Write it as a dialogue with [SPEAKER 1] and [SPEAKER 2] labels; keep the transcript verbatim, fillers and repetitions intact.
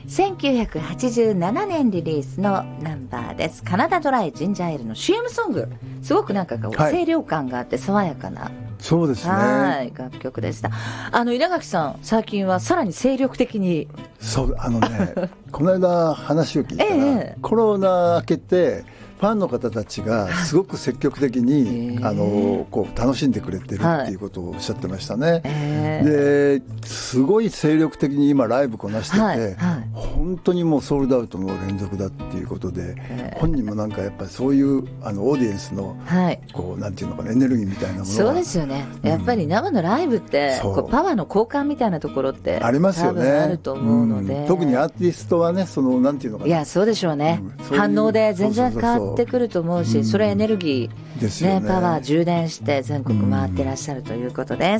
[SPEAKER 1] せんきゅうひゃくはちじゅうななねんリリースのナンバーです。カナダドライジンジャーエールの シーエム ソング、すごくなんかこう、はい、清涼感があって爽やかな、
[SPEAKER 2] そうですね、
[SPEAKER 1] はい楽曲でした。あの稲垣さん、最近はさらに精力的に、
[SPEAKER 2] そうあのねこの間話を聞いたら、ええ、コロナ明けてファンの方たちがすごく積極的に、あのこう楽しんでくれてるっていうことをおっしゃってましたね、はい、ですごい精力的に今ライブこなしてて、はいはい、本当にもうソールドアウトの連続だっていうことで、本人もなんかやっぱりそういうあのオーディエンスの、はい、こうなんていうのかな、エネルギーみたいなものが、
[SPEAKER 1] そうですよね、うん、やっぱり生のライブってこうパワーの交換みたいなところって
[SPEAKER 2] ありますよね、
[SPEAKER 1] あると思うので、
[SPEAKER 2] うん、特にアーティストはね、そのなんていうのかな、
[SPEAKER 1] いやそうでしょうね、うん、うう反応で全然変わってくると思うし、それエネルギー、ね、パワー充電して全国回ってらっしゃるということです。